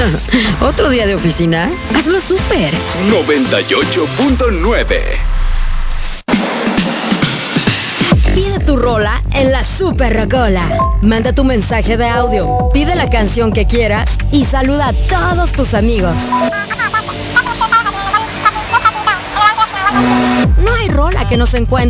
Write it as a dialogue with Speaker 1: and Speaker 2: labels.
Speaker 1: ¿Otro día de oficina? Hazlo súper.
Speaker 2: 98.9.
Speaker 1: Pide tu rola en la Super Rocola. Manda tu mensaje de audio, pide la canción que quieras y saluda a todos tus amigos. No hay rola que no se encuentre